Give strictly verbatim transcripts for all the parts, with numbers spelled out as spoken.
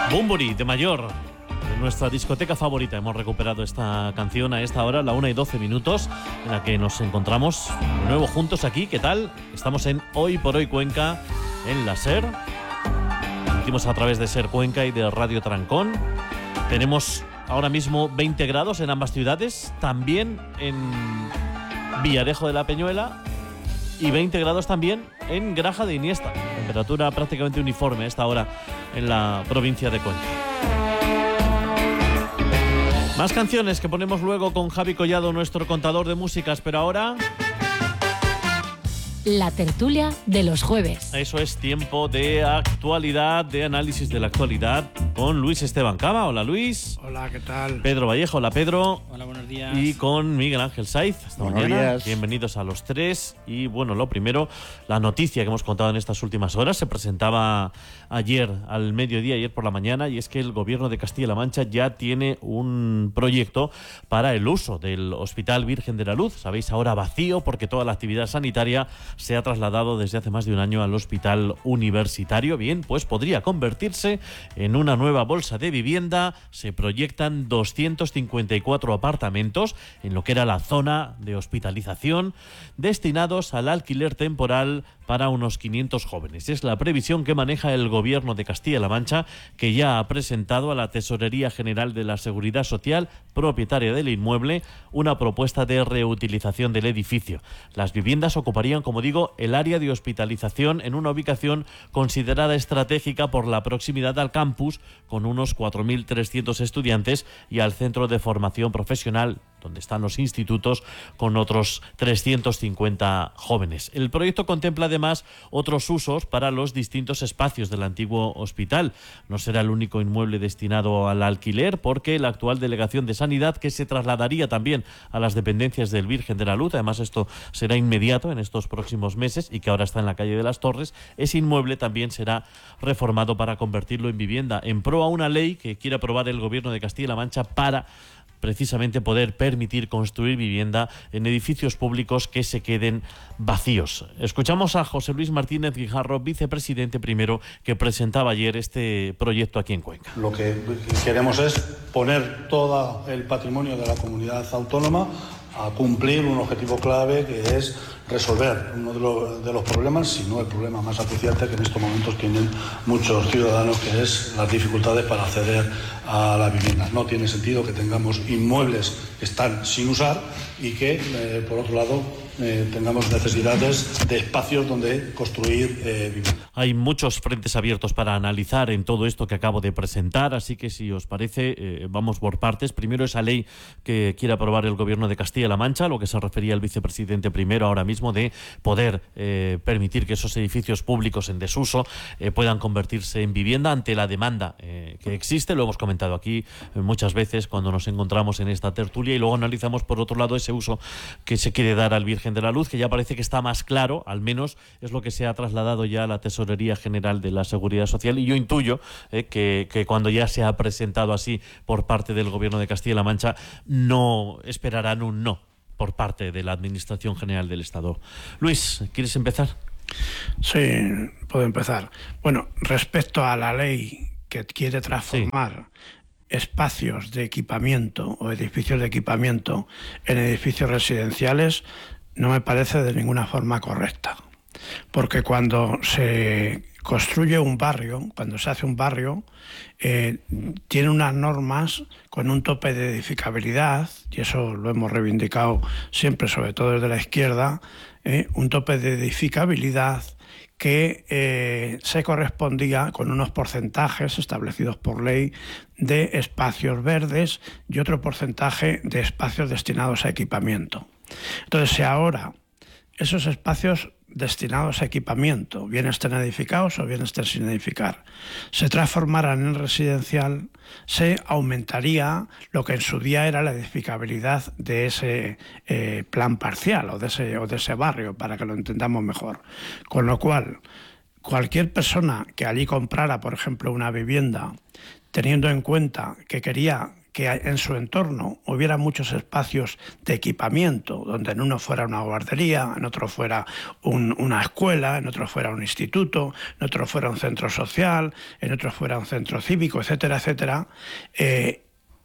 Bunbury, de Mayor, de nuestra discoteca favorita. Hemos recuperado esta canción a esta hora, la una y doce minutos, en la que nos encontramos de nuevo juntos aquí. ¿Qué tal? Estamos en Hoy por Hoy Cuenca, en la SER. Emitimos a través de SER Cuenca y de Radio Trancón. Tenemos ahora mismo veinte grados en ambas ciudades, también en Villarejo de la Peñuela, y veinte grados también en Graja de Iniesta. Temperatura prácticamente uniforme a esta hora en la provincia de Cuenca. Más canciones que ponemos luego con Javi Collado, nuestro contador de músicas, pero ahora... La tertulia de los jueves. Eso es tiempo de actualidad, de análisis de la actualidad con Luis Esteban Cava. Hola, Luis. Hola, ¿qué tal? Pedro Vallejo. Hola, Pedro. Hola, buenos días. Y con Miguel Ángel Saiz. Hasta buenos mañana. días. Bienvenidos a los tres. Y bueno, lo primero, la noticia que hemos contado en estas últimas horas se presentaba ayer al mediodía, ayer por la mañana, y es que el Gobierno de Castilla-La Mancha ya tiene un proyecto para el uso del Hospital Virgen de la Luz. Sabéis, ahora vacío porque toda la actividad sanitaria se ha trasladado desde hace más de un año al Hospital Universitario. Bien, pues podría convertirse en una nueva bolsa de vivienda. Se proyectan doscientos cincuenta y cuatro apartamentos en lo que era la zona de hospitalización, destinados al alquiler temporal para unos quinientos jóvenes. Es la previsión que maneja el Gobierno de Castilla-La Mancha, que ya ha presentado a la Tesorería General de la Seguridad Social, propietaria del inmueble, una propuesta de reutilización del edificio. Las viviendas ocuparían, como digo, el área de hospitalización en una ubicación considerada estratégica por la proximidad al campus, con unos cuatro mil trescientos estudiantes, y al centro de formación profesional, donde están los institutos, con otros trescientos cincuenta jóvenes. El proyecto contempla además otros usos para los distintos espacios del antiguo hospital. No será el único inmueble destinado al alquiler, porque la actual Delegación de Sanidad, que se trasladaría también a las dependencias del Virgen de la Luz, además esto será inmediato en estos próximos meses, y que ahora está en la calle de las Torres, ese inmueble también será reformado para convertirlo en vivienda, en pro a una ley que quiere aprobar el Gobierno de Castilla-La Mancha para precisamente poder permitir construir vivienda en edificios públicos que se queden vacíos. Escuchamos a José Luis Martínez Guijarro, vicepresidente primero, que presentaba ayer este proyecto aquí en Cuenca. Lo que queremos es poner todo el patrimonio de la comunidad autónoma a cumplir un objetivo clave, que es resolver uno de los, de los problemas, si no el problema más acuciante que en estos momentos tienen muchos ciudadanos, que es las dificultades para acceder a la vivienda. No tiene sentido que tengamos inmuebles que están sin usar y que, eh, por otro lado, eh, tengamos necesidades de espacios donde construir eh, vivienda. Hay muchos frentes abiertos para analizar en todo esto que acabo de presentar, así que si os parece, eh, vamos por partes. Primero, esa ley que quiere aprobar el Gobierno de Castilla-La Mancha, lo que se refería el vicepresidente primero ahora mismo, de poder eh, permitir que esos edificios públicos en desuso eh, puedan convertirse en vivienda ante la demanda eh, que existe. Lo hemos comentado aquí eh, muchas veces cuando nos encontramos en esta tertulia, y luego analizamos por otro lado ese uso que se quiere dar al Virgen de la Luz, que ya parece que está más claro, al menos es lo que se ha trasladado ya a la Tesorería General de la Seguridad Social, y yo intuyo eh, que, que cuando ya se ha presentado así por parte del Gobierno de Castilla-La Mancha, no esperarán un no por parte de la Administración General del Estado. Luis, ¿quieres empezar? Sí, puedo empezar. Bueno, respecto a la ley que quiere transformar sí. espacios de equipamiento o edificios de equipamiento en edificios residenciales, no me parece de ninguna forma correcta. Porque cuando se construye un barrio, cuando se hace un barrio, eh, tiene unas normas con un tope de edificabilidad, y eso lo hemos reivindicado siempre, sobre todo desde la izquierda, eh, un tope de edificabilidad que eh, se correspondía con unos porcentajes establecidos por ley de espacios verdes y otro porcentaje de espacios destinados a equipamiento. Entonces, si ahora esos espacios destinados a equipamiento, bien estén edificados o bien estén sin edificar, se transformaran en residencial, se aumentaría lo que en su día era la edificabilidad de ese eh, plan parcial o de ese, o de ese barrio, para que lo entendamos mejor. Con lo cual, cualquier persona que allí comprara, por ejemplo, una vivienda, teniendo en cuenta que quería que en su entorno hubiera muchos espacios de equipamiento, donde en uno fuera una guardería, en otro fuera un, una escuela, en otro fuera un instituto, en otro fuera un centro social, en otro fuera un centro cívico, etcétera, etcétera. Eh,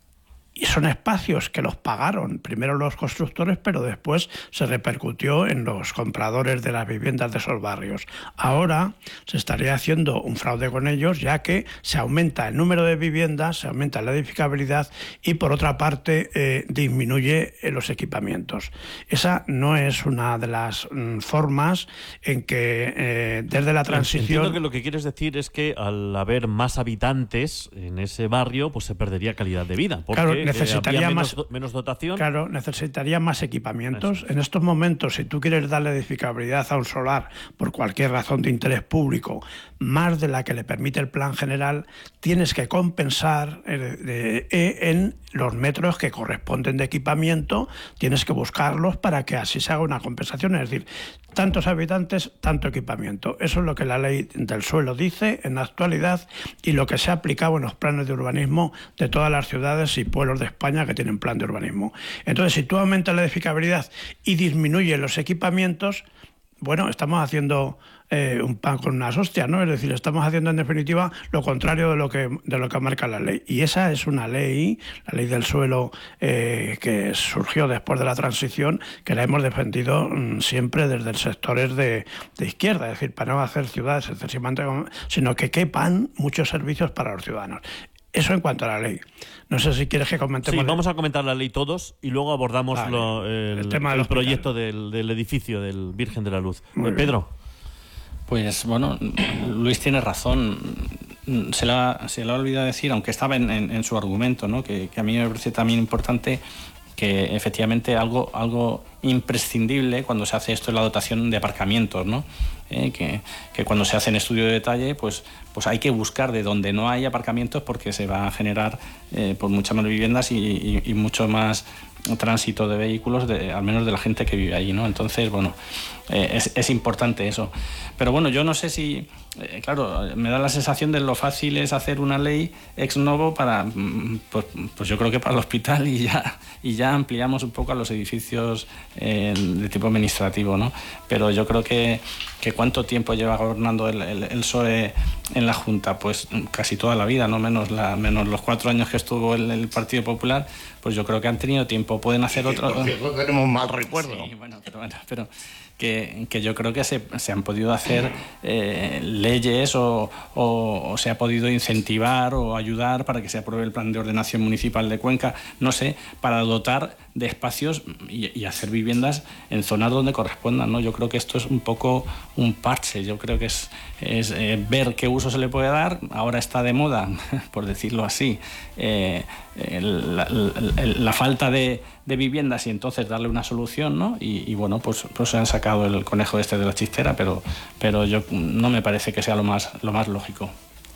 Y son espacios que los pagaron primero los constructores, pero después se repercutió en los compradores de las viviendas de esos barrios. Ahora se estaría haciendo un fraude con ellos, ya que se aumenta el número de viviendas, se aumenta la edificabilidad y, por otra parte, eh, disminuye los equipamientos. Esa no es una de las mm, formas en que eh, desde la transición... Entiendo que lo que quieres decir es que al haber más habitantes en ese barrio, pues se perdería calidad de vida. Porque Claro, necesitaría eh, más menos, menos dotación. Claro, necesitaría más equipamientos. Eso. En estos momentos, si tú quieres darle edificabilidad a un solar por cualquier razón de interés público, más de la que le permite el plan general, tienes que compensar eh, eh, en los metros que corresponden de equipamiento, tienes que buscarlos para que así se haga una compensación, es decir, tantos habitantes, tanto equipamiento. Eso es lo que la ley del suelo dice en la actualidad y lo que se ha aplicado en los planes de urbanismo de todas las ciudades y pueblos de España que tienen plan de urbanismo. Entonces, si tú aumentas la edificabilidad y disminuyes los equipamientos, bueno, estamos haciendo eh, un pan con unas hostias, ¿no? Es decir, estamos haciendo en definitiva lo contrario de lo que de lo que marca la ley. Y esa es una ley, la ley del suelo eh, que surgió después de la transición, que la hemos defendido mm, siempre desde el sectores de, de izquierda, es decir, para no hacer ciudades excesivamente, sino que quepan muchos servicios para los ciudadanos. Eso en cuanto a la ley. No sé si quieres que comentemos... Sí, vamos a comentar la ley todos y luego abordamos vale. lo, el, el, tema el proyecto del, del edificio del Virgen de la Luz. Eh, Pedro. Pues bueno, Luis tiene razón. Se le ha, se le ha olvidado decir, aunque estaba en, en, en su argumento, ¿no? que, que a mí me parece también importante que efectivamente algo, algo imprescindible cuando se hace esto es la dotación de aparcamientos, ¿no? Eh, que, que cuando se hace en estudio de detalle, pues, pues hay que buscar de donde no hay aparcamientos porque se va a generar eh, por muchas más viviendas y, y, y mucho más tránsito de vehículos, de, al menos de la gente que vive allí, ¿no? Entonces, bueno, eh, es, es importante eso. Pero bueno, yo no sé si... Eh, claro, me da la sensación de lo fácil es hacer una ley ex novo para, pues, pues yo creo que para el hospital y ya, y ya ampliamos un poco a los edificios eh, de tipo administrativo, ¿no? Pero yo creo que, que ¿cuánto tiempo lleva gobernando el, el, el P S O E en la Junta? Pues casi toda la vida, no menos, la, menos los cuatro años que estuvo el, el Partido Popular, pues yo creo que han tenido tiempo. Pueden hacer otro... No tenemos mal recuerdo. Sí, bueno, pero... Bueno, pero Que, que yo creo que se, se han podido hacer eh, leyes o, o, o se ha podido incentivar o ayudar para que se apruebe el plan de ordenación municipal de Cuenca, no sé, para dotar de espacios y, y hacer viviendas en zonas donde correspondan, ¿no? Yo creo que esto es un poco un parche, yo creo que es, es eh, ver qué uso se le puede dar. Ahora está de moda, por decirlo así, eh, el, la, el, la falta de, de viviendas y entonces darle una solución, ¿no? Y, y bueno, pues, pues se han sacado el conejo este de la chistera, pero, pero yo no me parece que sea lo más, lo más lógico.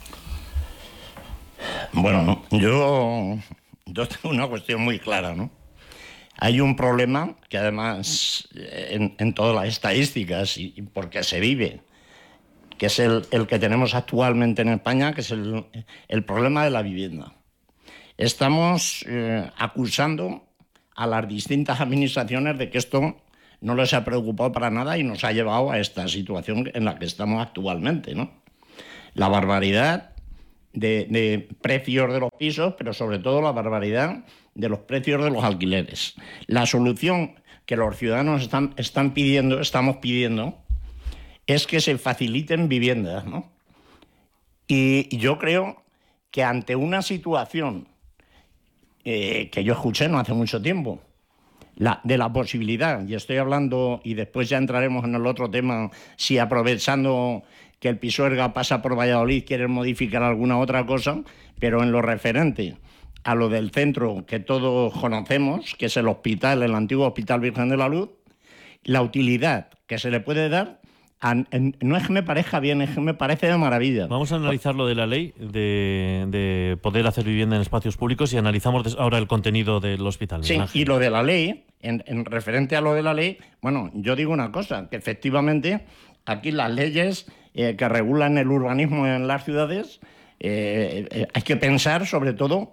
Bueno, yo, yo tengo una cuestión muy clara, ¿no? Hay un problema que además en, en todas las estadísticas y, y porque se vive, que es el, el que tenemos actualmente en España, que es el, el problema de la vivienda. Estamos eh, acusando a las distintas administraciones de que esto no les ha preocupado para nada y nos ha llevado a esta situación en la que estamos actualmente, ¿no? La barbaridad de, de precios de los pisos, pero sobre todo la barbaridad de los precios de los alquileres. La solución que los ciudadanos están, están pidiendo, estamos pidiendo, es que se faciliten viviendas, ¿no? Y yo creo que ante una situación eh, que yo escuché no hace mucho tiempo, La, de la posibilidad, y estoy hablando, y después ya entraremos en el otro tema, si aprovechando que el Pisuerga pasa por Valladolid quieren modificar alguna otra cosa, pero en lo referente a lo del centro que todos conocemos, que es el hospital, el antiguo Hospital Virgen de la Luz, la utilidad que se le puede dar, a, en, no es que me parezca bien, es que me parece de maravilla. Vamos a analizar lo de la ley de, de poder hacer vivienda en espacios públicos y analizamos ahora el contenido del hospital. Sí, y lo de la ley, en, en referente a lo de la ley, bueno, yo digo una cosa, que efectivamente aquí las leyes eh, que regulan el urbanismo en las ciudades, eh, eh, hay que pensar sobre todo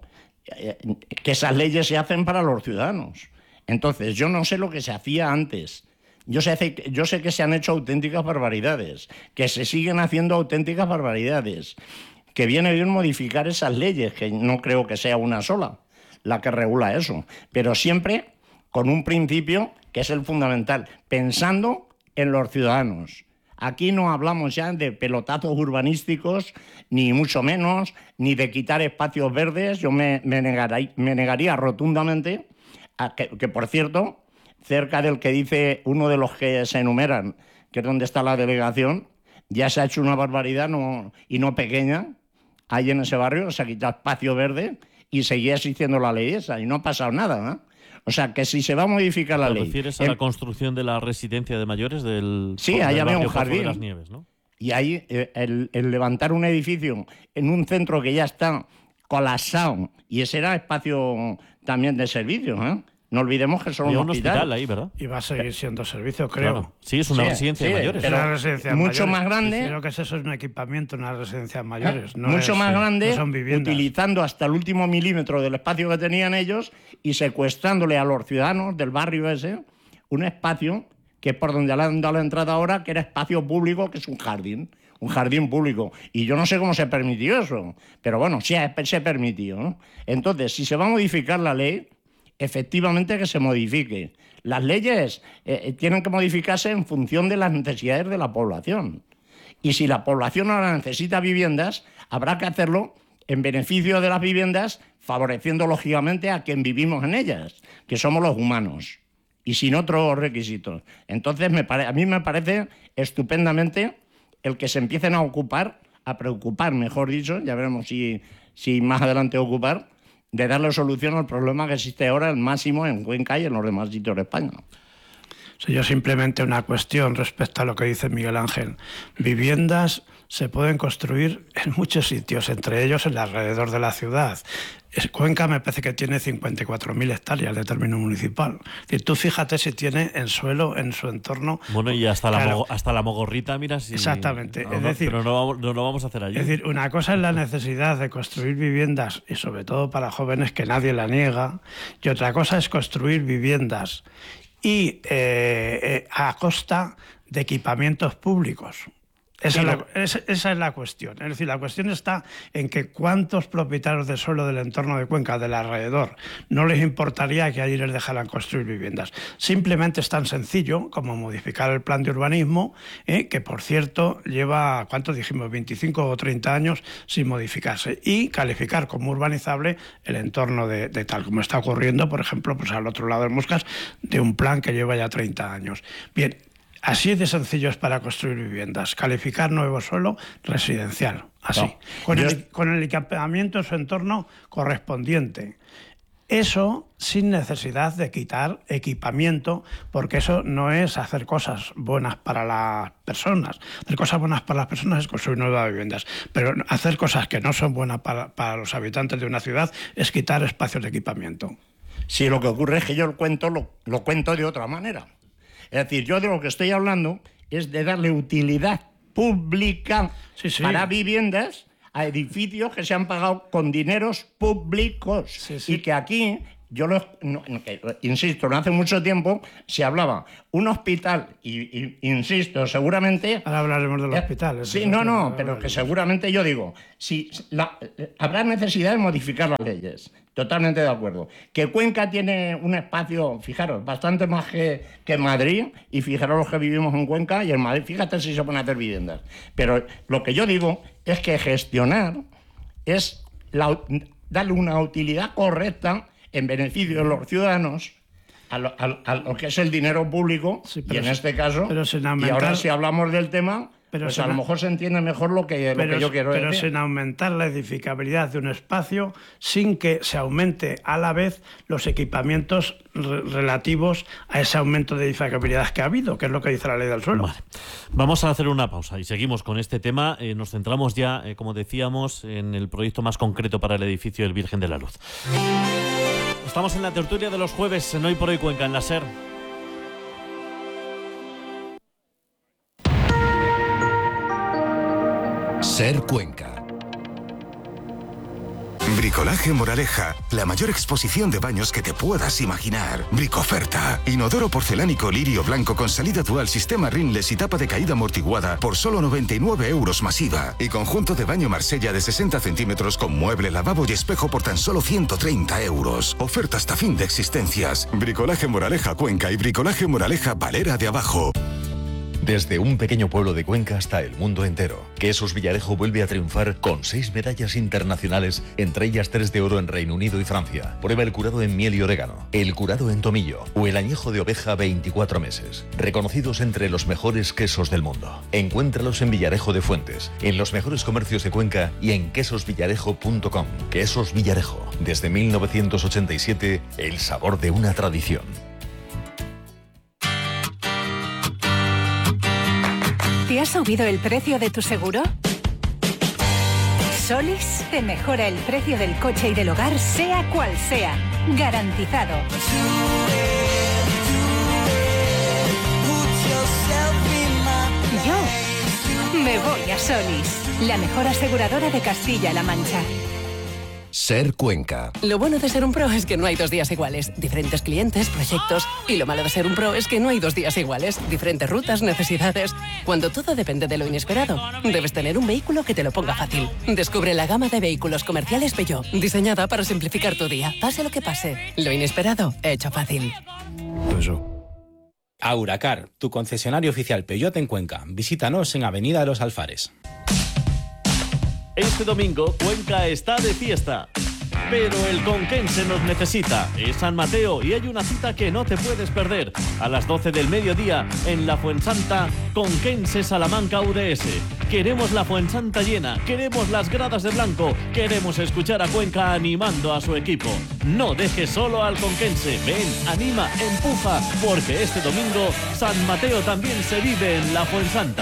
que esas leyes se hacen para los ciudadanos. Entonces, yo no sé lo que se hacía antes. Yo sé, yo sé que se han hecho auténticas barbaridades, que se siguen haciendo auténticas barbaridades, que viene bien modificar esas leyes, que no creo que sea una sola la que regula eso, pero siempre con un principio que es el fundamental, pensando en los ciudadanos. Aquí no hablamos ya de pelotazos urbanísticos, ni mucho menos, ni de quitar espacios verdes. Yo me, me, negaría, me negaría rotundamente, a que, que por cierto, cerca del que dice uno de los que se enumeran, que es donde está la delegación, ya se ha hecho una barbaridad no, y no pequeña, ahí en ese barrio, se ha quitado espacio verde y seguía existiendo la ley esa y no ha pasado nada, ¿no? O sea, que si se va a modificar la ¿Te ley... ¿Te refieres a el... la construcción de la residencia de mayores del, sí, ahí había un jardín de jardín. las Nieves, ¿no? Y ahí eh, el, el levantar un edificio en un centro que ya está colapsado, y ese era espacio también de servicio, ¿eh? No olvidemos que son un, un hospital. hospital ahí, ¿verdad? Y va a seguir siendo servicio, creo. Claro. Sí, es una sí, residencia sí, de mayores. Pero una residencia mucho mayores. más grande. Creo que eso es un equipamiento, una residencia de mayores. No mucho es, más grande, no son viviendas. Utilizando hasta el último milímetro del espacio que tenían ellos y secuestrándole a los ciudadanos del barrio ese un espacio que es por donde le han dado la entrada ahora, que era espacio público, que es un jardín. Un jardín público. Y yo no sé cómo se permitió eso. Pero bueno, sí se permitió, ¿no? Entonces, si se va a modificar la ley, efectivamente que se modifique. Las leyes eh, tienen que modificarse en función de las necesidades de la población. Y si la población ahora necesita viviendas, habrá que hacerlo en beneficio de las viviendas, favoreciendo lógicamente a quien vivimos en ellas, que somos los humanos, y sin otros requisitos. Entonces, me pare- a mí me parece estupendamente el que se empiecen a ocupar, a preocupar, mejor dicho, ya veremos si, si más adelante ocupar, de darle solución al problema que existe ahora, el máximo en Cuenca y en los demás sitios de España. Sí, yo simplemente una cuestión respecto a lo que dice Miguel Ángel. Viviendas se pueden construir en muchos sitios, entre ellos en el alrededor de la ciudad. Cuenca me parece que tiene cincuenta y cuatro mil hectáreas de término municipal. Es decir, tú fíjate si tiene en suelo, en su entorno... Bueno, y hasta, claro, la, mogo, hasta la Mogorrita, mira si... Exactamente. No, es no, decir, pero no, vamos, no lo vamos a hacer allí. Es decir, una cosa es la necesidad de construir viviendas, y sobre todo para jóvenes, que nadie la niega, y otra cosa es construir viviendas y eh, eh, a costa de equipamientos públicos. Esa, sí, es la, esa, esa es la cuestión. Es decir, la cuestión está en que cuántos propietarios de suelo del entorno de Cuenca, del alrededor, no les importaría que allí les dejaran construir viviendas. Simplemente es tan sencillo como modificar el plan de urbanismo, eh, que por cierto lleva, ¿cuánto dijimos? veinticinco o treinta años sin modificarse, y calificar como urbanizable el entorno de, de tal como está ocurriendo, por ejemplo, pues al otro lado del Moscas, de un plan que lleva ya treinta años. Bien. Así de sencillo es para construir viviendas. Calificar nuevo suelo residencial. Así. No. Con, el, es... con el equipamiento en su entorno correspondiente. Eso sin necesidad de quitar equipamiento, porque eso no es hacer cosas buenas para las personas. Hacer cosas buenas para las personas es construir nuevas viviendas. Pero hacer cosas que no son buenas para, para los habitantes de una ciudad es quitar espacios de equipamiento. Sí, lo que ocurre es que yo el cuento lo, lo cuento de otra manera. Es decir, yo de lo que estoy hablando es de darle utilidad pública sí, sí. para viviendas a edificios que se han pagado con dineros públicos. Sí, sí. Y que aquí, yo lo, no, que, insisto, no hace mucho tiempo se hablaba un hospital, y, y insisto, seguramente... Ahora hablaremos del eh, hospital. Sí, no, no, pero que seguramente yo digo, si la, habrá necesidad de modificar las leyes. Totalmente de acuerdo. Que Cuenca tiene un espacio, fijaros, bastante más que, que Madrid, y fijaros los que vivimos en Cuenca, y en Madrid, fíjate si se pueden hacer viviendas. Pero lo que yo digo es que gestionar es la, darle una utilidad correcta en beneficio de los ciudadanos a lo, a, a lo que es el dinero público, sí, y en si, este caso, aumentar... y ahora si hablamos del tema... Pero pues a lo mejor se entiende mejor lo que, pero, lo que yo quiero pero decir. Pero sin aumentar la edificabilidad de un espacio, sin que se aumente a la vez los equipamientos re relativos a ese aumento de edificabilidad que ha habido, que es lo que dice la ley del suelo. Vale. Vamos a hacer una pausa y seguimos con este tema. Eh, nos centramos ya, eh, como decíamos, en el proyecto más concreto para el edificio del Virgen de la Luz. Estamos en la tertulia de los jueves en Hoy por Hoy Cuenca, en la SER. SER Cuenca. Bricolaje Moraleja, la mayor exposición de baños que te puedas imaginar. Bricoferta, inodoro porcelánico lirio blanco con salida dual, sistema ringless y tapa de caída amortiguada por solo noventa y nueve euros masiva. Y conjunto de baño Marsella de sesenta centímetros con mueble, lavabo y espejo por tan solo ciento treinta euros. Oferta hasta fin de existencias. Bricolaje Moraleja Cuenca y Bricolaje Moraleja Valera de Abajo. Desde un pequeño pueblo de Cuenca hasta el mundo entero, Quesos Villarejo vuelve a triunfar con seis medallas internacionales, entre ellas tres de oro en Reino Unido y Francia. Prueba el curado en miel y orégano, el curado en tomillo o el añejo de oveja veinticuatro meses. Reconocidos entre los mejores quesos del mundo. Encuéntralos en Villarejo de Fuentes, en los mejores comercios de Cuenca y en quesos villarejo punto com. Quesos Villarejo, desde mil novecientos ochenta y siete, el sabor de una tradición. ¿Te ha subido el precio de tu seguro? Solis te mejora el precio del coche y del hogar, sea cual sea. Garantizado. Yo me voy a Solis, la mejor aseguradora de Castilla-La Mancha. Ser Cuenca. Lo bueno de ser un pro es que no hay dos días iguales. Diferentes clientes, proyectos. Y lo malo de ser un pro es que no hay dos días iguales. Diferentes rutas, necesidades. Cuando todo depende de lo inesperado, debes tener un vehículo que te lo ponga fácil. Descubre la gama de vehículos comerciales Peugeot, diseñada para simplificar tu día. Pase lo que pase, lo inesperado, hecho fácil. Peugeot. Auracar, tu concesionario oficial Peugeot en Cuenca. Visítanos en Avenida de los Alfares. Este domingo, Cuenca está de fiesta. Pero el conquense nos necesita. Es San Mateo y hay una cita que no te puedes perder. A las doce del mediodía, en la Fuensanta, Conquense Salamanca U D S. Queremos la Fuensanta llena, queremos las gradas de blanco, queremos escuchar a Cuenca animando a su equipo. No dejes solo al conquense. Ven, anima, empuja, porque este domingo, San Mateo también se vive en la Fuensanta.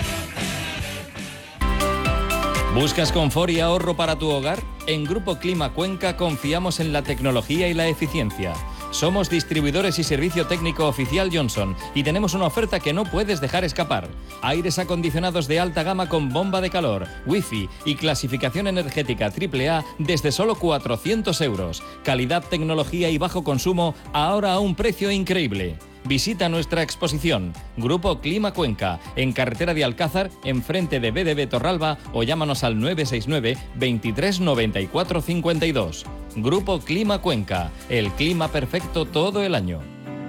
¿Buscas confort y ahorro para tu hogar? En Grupo Clima Cuenca confiamos en la tecnología y la eficiencia. Somos distribuidores y servicio técnico oficial Johnson y tenemos una oferta que no puedes dejar escapar. Aires acondicionados de alta gama con bomba de calor, wifi y clasificación energética triple A desde solo cuatrocientos euros. Calidad, tecnología y bajo consumo ahora a un precio increíble. Visita nuestra exposición, Grupo Clima Cuenca, en carretera de Alcázar, enfrente de B D B Torralba, o llámanos al nueve seis nueve, veintitrés noventa y cuatro cincuenta y dos. Grupo Clima Cuenca, el clima perfecto todo el año.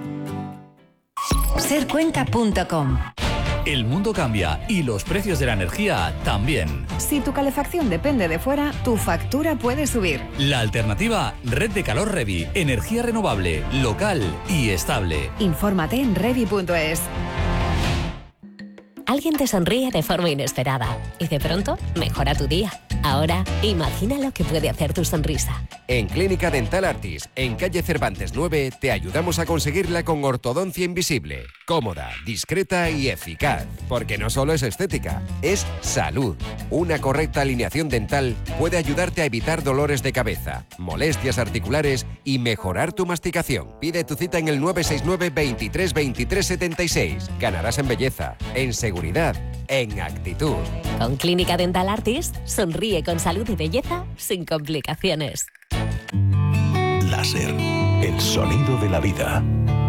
ser cuenca punto com. El mundo cambia y los precios de la energía también. Si tu calefacción depende de fuera, tu factura puede subir. La alternativa, Red de Calor Revi. Energía renovable, local y estable. Infórmate en revi punto es. Alguien te sonríe de forma inesperada y de pronto mejora tu día. Ahora, imagina lo que puede hacer tu sonrisa. En Clínica Dental Artis, en calle Cervantes nueve, te ayudamos a conseguirla con ortodoncia invisible. Cómoda, discreta y eficaz. Porque no solo es estética, es salud. Una correcta alineación dental puede ayudarte a evitar dolores de cabeza, molestias articulares y mejorar tu masticación. Pide tu cita en el nueve seis nueve, veintitrés, veintitrés, setenta y seis. Ganarás en belleza, en seguridad, en actitud. Con Clínica Dental Artis, sonríe con salud y belleza sin complicaciones. Láser, el sonido de la vida.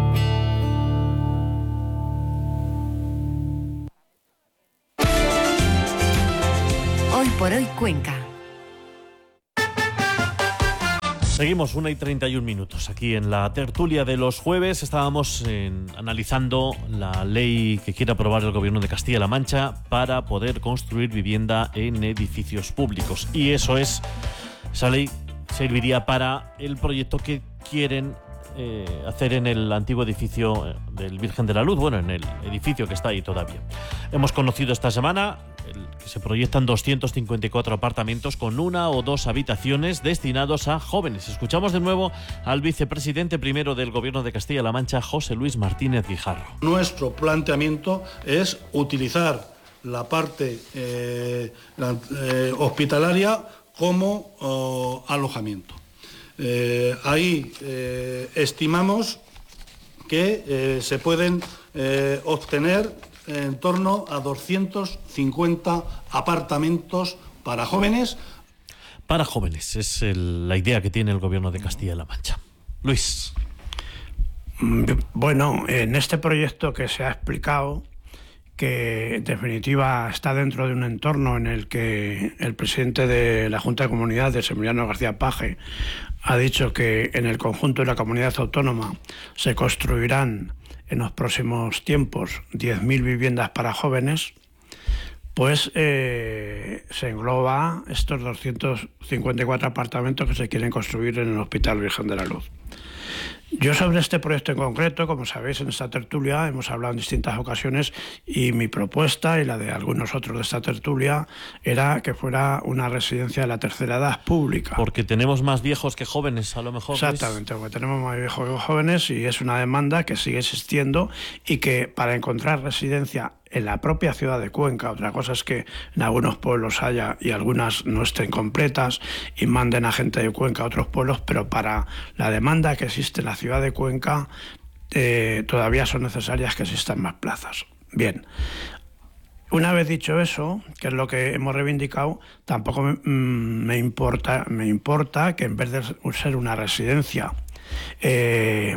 Hoy por hoy Cuenca. Seguimos una y treinta y un minutos. Aquí en la tertulia de los jueves estábamos en, analizando la ley que quiere aprobar el Gobierno de Castilla-La Mancha para poder construir vivienda en edificios públicos. Y eso es, esa ley serviría para el proyecto que quieren eh, hacer en el antiguo edificio del Virgen de la Luz, bueno, en el edificio que está ahí todavía. Hemos conocido esta semana el, que se proyectan doscientos cincuenta y cuatro apartamentos con una o dos habitaciones destinados a jóvenes. Escuchamos de nuevo al vicepresidente primero del Gobierno de Castilla-La Mancha, José Luis Martínez Guijarro. Nuestro planteamiento es utilizar la parte eh, la, eh, hospitalaria como oh, alojamiento. Eh, ahí eh, estimamos que eh, se pueden eh, obtener en torno a doscientos cincuenta apartamentos para jóvenes. para jóvenes. Es el, la idea que tiene el gobierno de Castilla-La Mancha. Luis. Bueno, en este proyecto que se ha explicado, que en definitiva está dentro de un entorno en el que el presidente de la Junta de Comunidades, Emiliano García Paje, ha dicho que en el conjunto de la comunidad autónoma se construirán en los próximos tiempos diez mil viviendas para jóvenes, pues eh, se engloba estos doscientos cincuenta y cuatro apartamentos que se quieren construir en el Hospital Virgen de la Luz. Yo sobre este proyecto en concreto, como sabéis, en esta tertulia hemos hablado en distintas ocasiones y mi propuesta y la de algunos otros de esta tertulia era que fuera una residencia de la tercera edad pública. Porque tenemos más viejos que jóvenes, a lo mejor. Exactamente, porque tenemos más viejos que jóvenes y es una demanda que sigue existiendo y que para encontrar residencia en la propia ciudad de Cuenca, otra cosa es que en algunos pueblos haya y algunas no estén completas y manden a gente de Cuenca a otros pueblos, pero para la demanda que existe en la ciudad de Cuenca eh, todavía son necesarias que existan más plazas. Bien, una vez dicho eso, que es lo que hemos reivindicado, tampoco me, me, importa, me importa que en vez de ser una residencia eh,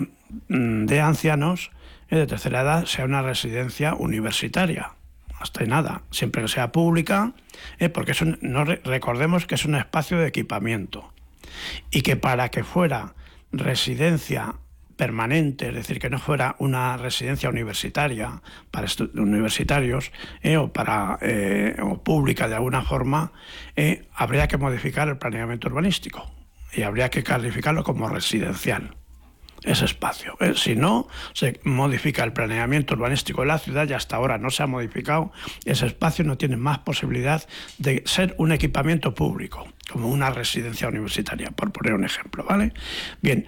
de ancianos de tercera edad sea una residencia universitaria. Hasta y nada, siempre que sea pública, eh, porque es un, no recordemos que es un espacio de equipamiento y que para que fuera residencia permanente, es decir, que no fuera una residencia universitaria para universitarios eh, o para eh, o pública de alguna forma, eh, habría que modificar el planeamiento urbanístico y habría que calificarlo como residencial. Ese espacio. Eh, si no, se modifica el planeamiento urbanístico de la ciudad y hasta ahora no se ha modificado. Ese espacio no tiene más posibilidad de ser un equipamiento público, como una residencia universitaria, por poner un ejemplo, ¿vale? Bien,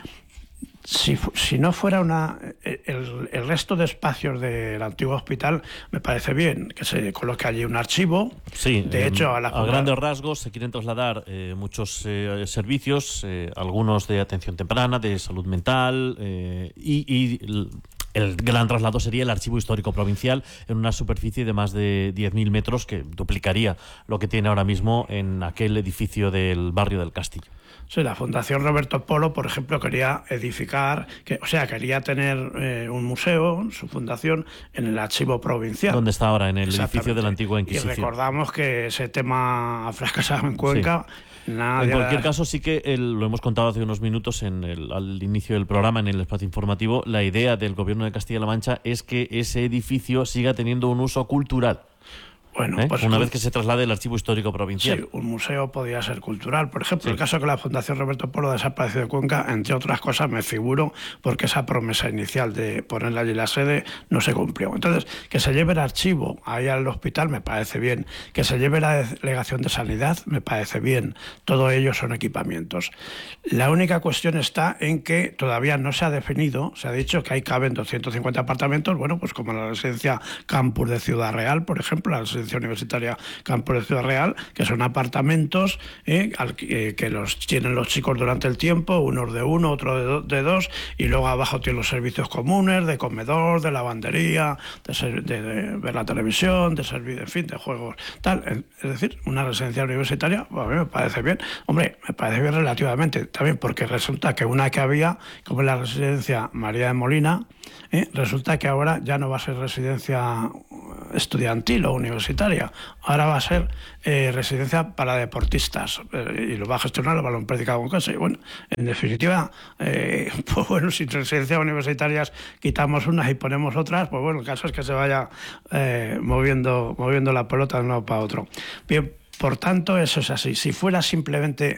si, si no fuera una... El, el resto de espacios del antiguo hospital me parece bien que se coloque allí un archivo. Sí, de eh, hecho, a, la a grandes rasgos se quieren trasladar eh, muchos eh, servicios, eh, algunos de atención temprana, de salud mental eh, y... y el, El gran traslado sería el Archivo Histórico Provincial en una superficie de más de diez mil metros que duplicaría lo que tiene ahora mismo en aquel edificio del barrio del Castillo. Sí, la Fundación Roberto Polo, por ejemplo, quería edificar, que, o sea, quería tener eh, un museo, su fundación, en el Archivo Provincial. ¿Dónde está ahora? En el edificio de la Antigua Inquisición. Y recordamos que ese tema ha fracasado en Cuenca. Sí. Nadie en cualquier caso, sí que el, lo hemos contado hace unos minutos en el, al inicio del programa, en el espacio informativo, la idea del Gobierno de Castilla-La Mancha es que ese edificio siga teniendo un uso cultural. Bueno, ¿Eh? pues una vez que se traslade el Archivo Histórico Provincial. Sí, un museo podría ser cultural. Por ejemplo, sí. el caso que la Fundación Roberto Polo ha desaparecido de Cuenca, entre otras cosas, me figuro, porque esa promesa inicial de ponerle allí la sede no se cumplió. Entonces, que se lleve el archivo ahí al hospital me parece bien. Que se lleve la delegación de sanidad me parece bien. Todo ello son equipamientos. La única cuestión está en que todavía no se ha definido, se ha dicho que ahí caben doscientos cincuenta apartamentos, bueno, pues como la residencia Campus de Ciudad Real, por ejemplo, la residencia universitaria Campus de Ciudad Real, que son apartamentos eh, al, eh, que los tienen los chicos durante el tiempo, unos de uno, otro de, do, de dos, y luego abajo tienen los servicios comunes, de comedor, de lavandería, de, ser, de, de ver la televisión, de servir, en fin, de juegos, tal. Es decir, una residencia universitaria, pues a mí me parece bien. Hombre, me parece bien relativamente, también porque resulta que una que había, como es la residencia María de Molina, eh, resulta que ahora ya no va a ser residencia estudiantil o universitaria, ahora va a ser eh, residencia para deportistas eh, y lo va a gestionar el Balón Práctica con casa. Y bueno, en definitiva, eh, pues bueno, si residencias universitarias quitamos unas y ponemos otras, pues bueno, el caso es que se vaya eh, moviendo, moviendo la pelota de un lado para otro. Bien, por tanto, eso es así. Si fuera simplemente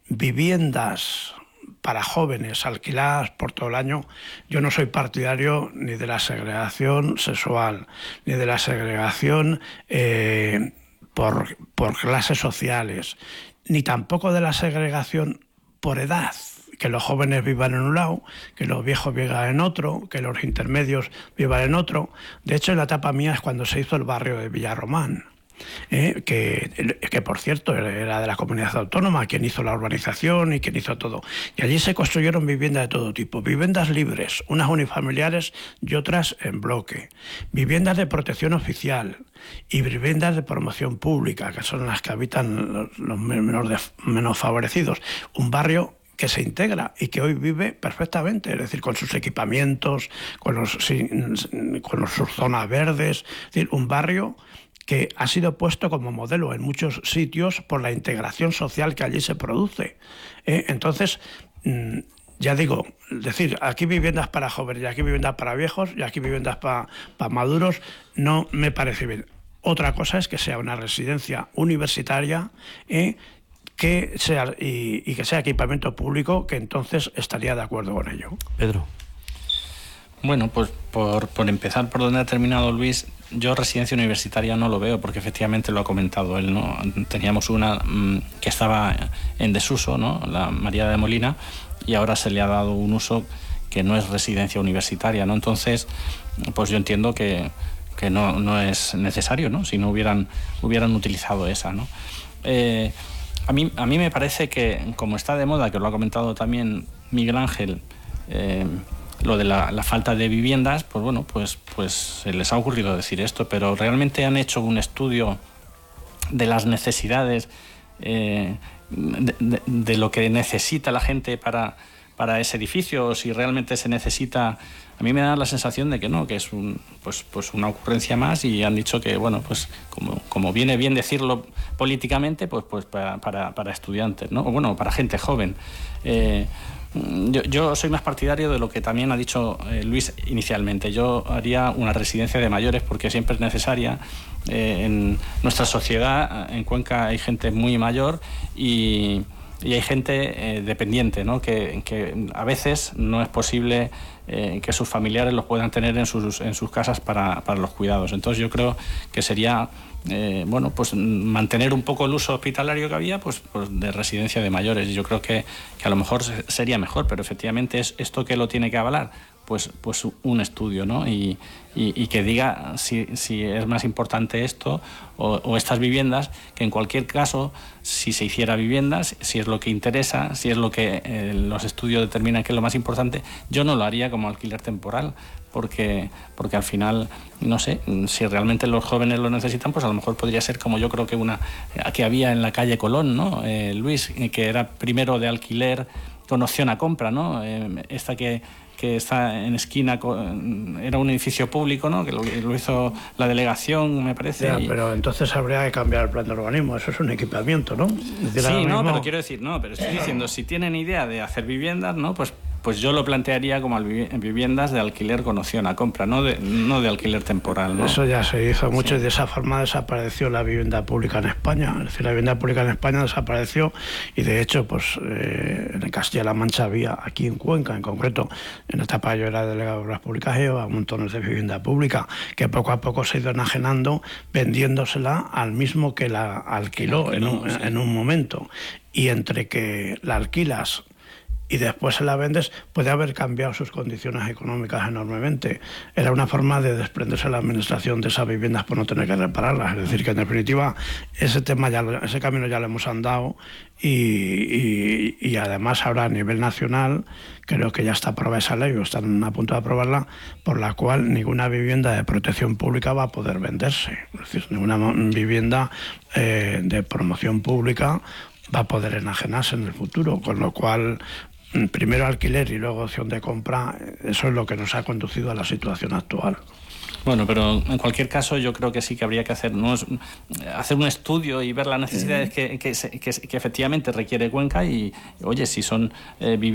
viviendas para jóvenes alquiladas por todo el año, yo no soy partidario ni de la segregación sexual, ni de la segregación eh, por, por clases sociales, ni tampoco de la segregación por edad, que los jóvenes vivan en un lado, que los viejos vivan en otro, que los intermedios vivan en otro. De hecho, en la etapa mía es cuando se hizo el barrio de Villarromán. Eh, que, que por cierto era de la comunidad autónoma quien hizo la urbanización y quien hizo todo. Y allí se construyeron viviendas de todo tipo, viviendas libres, unas unifamiliares y otras en bloque, viviendas de protección oficial y viviendas de promoción pública, que son las que habitan los, los menos, de, menos favorecidos. Un barrio que se integra y que hoy vive perfectamente, es decir, con sus equipamientos, con, los, con los, sus zonas verdes, es decir, un barrio que ha sido puesto como modelo en muchos sitios por la integración social que allí se produce. ¿Eh? Entonces, mmm, ya digo, decir, aquí viviendas para jóvenes y aquí viviendas para viejos y aquí viviendas para pa maduros, no me parece bien. Otra cosa es que sea una residencia universitaria, ¿eh? que sea y, y que sea equipamiento público, que entonces estaría de acuerdo con ello. Pedro. Bueno, pues por, por empezar por donde ha terminado Luis, yo residencia universitaria no lo veo, porque efectivamente lo ha comentado él, ¿no? Teníamos una mmm, que estaba en desuso, ¿no? La María de Molina, y ahora se le ha dado un uso que no es residencia universitaria, ¿no? Entonces, pues yo entiendo que, que no, no es necesario, ¿no? Si no hubieran, hubieran utilizado esa, ¿no? Eh, a mí, a mí me parece que, como está de moda, que lo ha comentado también Miguel Ángel, eh, lo de la, la falta de viviendas, pues bueno, pues, pues se les ha ocurrido decir esto, pero realmente han hecho un estudio de las necesidades, eh, de, de, de lo que necesita la gente para, para ese edificio, o si realmente se necesita. A mí me da la sensación de que no, que es un, pues, pues una ocurrencia más, y han dicho que, bueno, pues como, como viene bien decirlo políticamente, pues, pues para, para, para estudiantes, ¿no? O bueno, para gente joven. Eh, Yo, yo soy más partidario de lo que también ha dicho eh, Luis inicialmente. Yo haría una residencia de mayores, porque siempre es necesaria. Eh, en nuestra sociedad, en Cuenca, hay gente muy mayor y, y hay gente eh, dependiente, ¿no? que, que a veces no es posible eh, que sus familiares los puedan tener en sus, en sus casas para, para los cuidados. Entonces yo creo que sería Eh, bueno, pues mantener un poco el uso hospitalario que había, pues, pues de residencia de mayores. Yo creo que, que a lo mejor sería mejor, pero efectivamente es esto que lo tiene que avalar, pues, pues un estudio, ¿no? Y, y, y que diga si, si es más importante esto o, o estas viviendas, que en cualquier caso, si se hiciera viviendas, si es lo que interesa, si es lo que eh, los estudios determinan que es lo más importante, yo no lo haría como alquiler temporal, porque, porque al final, no sé, si realmente los jóvenes lo necesitan, pues a lo mejor podría ser como yo creo que una que había en la calle Colón, ¿no? Eh, Luis, que era primero de alquiler con opción a compra, ¿no? Eh, esta que, que está en esquina, con, era un edificio público, ¿no? Que lo, lo hizo la delegación, me parece. Ya, y... pero entonces habría que cambiar el plan de urbanismo, eso es un equipamiento, ¿no? Sí, no, mismo... pero quiero decir, no, pero estoy diciendo, si tienen idea de hacer viviendas, ¿no? Pues pues yo lo plantearía como viviendas de alquiler con opción a compra, no de, no de alquiler temporal, ¿no? Eso ya se hizo mucho, sí. Y de esa forma desapareció la vivienda pública en España. Es decir, la vivienda pública en España desapareció, y de hecho, pues eh, en Castilla-La Mancha había, aquí en Cuenca en concreto, en esta etapa yo era delegado de Obras Públicas, y había montones de vivienda pública que poco a poco se ha ido enajenando, vendiéndosela al mismo que la alquiló, alquiló en, un, sí. en un momento. Y entre que la alquilas y después se la vendes, puede haber cambiado sus condiciones económicas enormemente. Era una forma de desprenderse la administración de esas viviendas por no tener que repararlas. Es decir, que en definitiva ese tema ya, ese camino ya lo hemos andado, y, y, y además ahora a nivel nacional creo que ya está aprobada esa ley, o están a punto de aprobarla, por la cual ninguna vivienda de protección pública va a poder venderse. Es decir, ninguna vivienda eh, de promoción pública va a poder enajenarse en el futuro, con lo cual primero alquiler y luego opción de compra, eso es lo que nos ha conducido a la situación actual. Bueno, pero en cualquier caso yo creo que sí que habría que hacer, ¿no? hacer un estudio y ver las necesidades que, que, que, que efectivamente requiere Cuenca, y oye, si son eh,